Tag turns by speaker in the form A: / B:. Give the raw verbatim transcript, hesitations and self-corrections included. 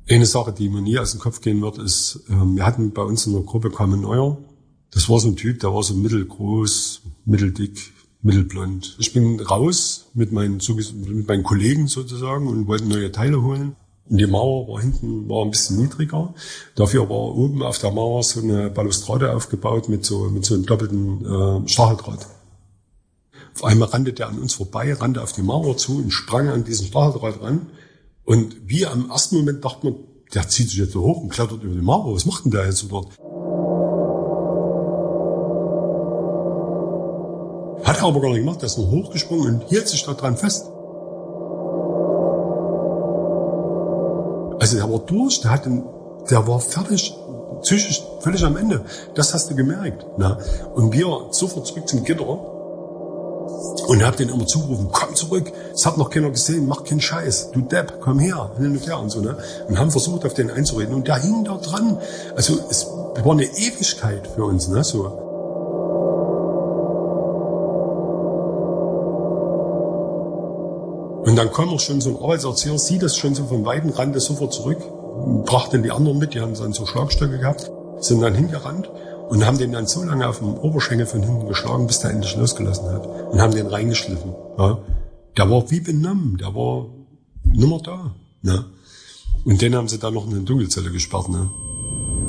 A: Eine Sache, die mir nie aus dem Kopf gehen wird, ist, ähm, wir hatten bei uns in der Gruppe kam ein Neuer. Das war so ein Typ, der war so mittelgroß, mitteldick, mittelblond. Ich bin raus mit meinen, mit meinen Kollegen sozusagen und wollte neue Teile holen. Und die Mauer war hinten, war ein bisschen niedriger. Dafür war oben auf der Mauer so eine Balustrade aufgebaut mit so, mit so einem doppelten äh, Stacheldraht. Auf einmal rannte der an uns vorbei, rannte auf die Mauer zu und sprang an diesen Stacheldraht ran. Und wir am ersten Moment dachten wir, der zieht sich jetzt so hoch und klettert über die Mauer. Was macht denn der jetzt so dort? Hat er aber gar nicht gemacht, der ist noch hochgesprungen und hielt sich da dran fest. Also der war durch, der, hat den, der war fertig, psychisch völlig am Ende. Das hast du gemerkt. Na? Und wir sofort zurück zum Gitter und hab den immer zugerufen, komm zurück, es hat noch keiner gesehen, mach keinen Scheiß, du Depp, komm her, hin und her und so. Ne? Und haben versucht, auf den einzureden. Und der hing da dran. Also es war eine Ewigkeit für uns. Ne? So. Und dann kam auch schon so ein Arbeitserzieher, sieht das schon so vom Weiten, rannte sofort zurück, brachten die anderen mit, die haben dann so Schlagstöcke gehabt, sind dann hingerannt und haben den dann so lange auf dem Oberschenkel von hinten geschlagen, bis der endlich losgelassen hat und haben den reingeschliffen. Ja. Der war wie benommen, der war nimmer da. Ne? Und den haben sie dann noch in eine Dunkelzelle gesperrt. Ne?